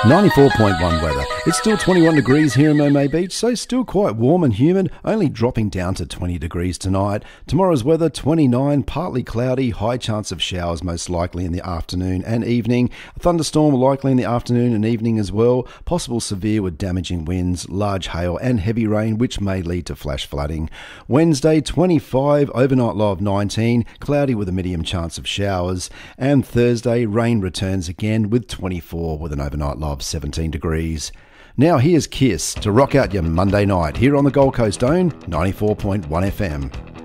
94.1 weather. It's still 21 degrees here in Mermaid Beach, so still quite warm and humid, only dropping down to 20 degrees tonight. Tomorrow's weather, 29, partly cloudy, high chance of showers most likely in the afternoon and evening. A thunderstorm likely in the afternoon and evening as well. Possible severe with damaging winds, large hail and heavy rain, which may lead to flash flooding. Wednesday, 25, overnight low of 19, cloudy with a medium chance of showers. And Thursday, rain returns again with 24 with an overnight low of 17 degrees. Now here's Kiss to rock out your Monday night here on the Gold Coast own 94.1 FM.